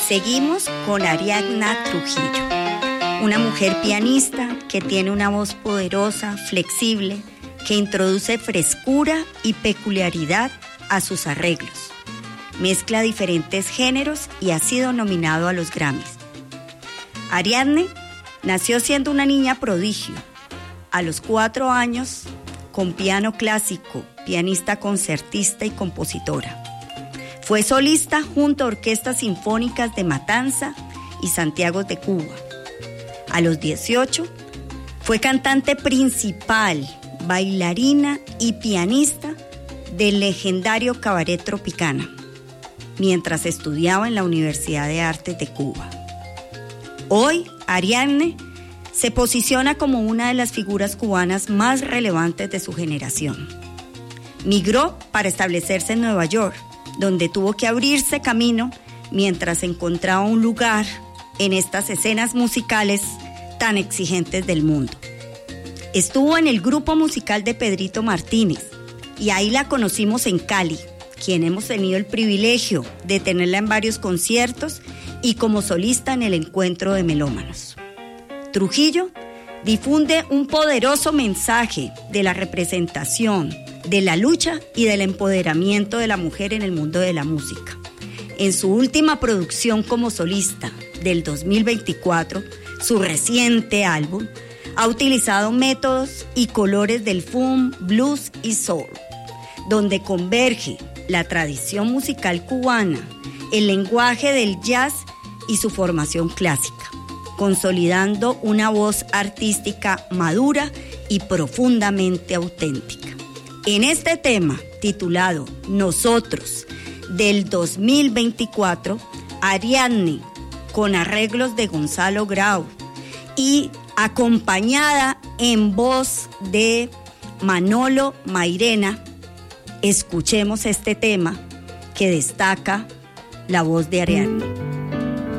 Seguimos con Ariadna Trujillo, una mujer pianista que tiene una voz poderosa, flexible, que introduce frescura y peculiaridad a sus arreglos. Mezcla diferentes géneros y ha sido nominado a los Grammys. Ariadne nació siendo una niña prodigio. A los 4 años, con piano clásico, pianista concertista y compositora. Fue solista junto a orquestas sinfónicas de Matanza y Santiago de Cuba. A los 18, fue cantante principal, bailarina y pianista del legendario Cabaret Tropicana, mientras estudiaba en la Universidad de Artes de Cuba. Hoy, Ariadne se posiciona como una de las figuras cubanas más relevantes de su generación. Migró para establecerse en Nueva York, donde tuvo que abrirse camino mientras encontraba un lugar en estas escenas musicales tan exigentes del mundo. Estuvo en el grupo musical de Pedrito Martínez y ahí la conocimos en Cali, quien hemos tenido el privilegio de tenerla en varios conciertos y como solista en el Encuentro de Melómanos. Trujillo difunde un poderoso mensaje de la representación, de la lucha y del empoderamiento de la mujer en el mundo de la música. En su última producción como solista del 2024, su reciente álbum, ha utilizado métodos y colores del funk, blues y soul, donde converge la tradición musical cubana, el lenguaje del jazz y su formación clásica, consolidando una voz artística madura y profundamente auténtica. En este tema, titulado Nosotros, del 2024, Ariadne, con arreglos de Gonzalo Grau y acompañada en voz de Manolo Mairena, escuchemos este tema que destaca la voz de Ariadne.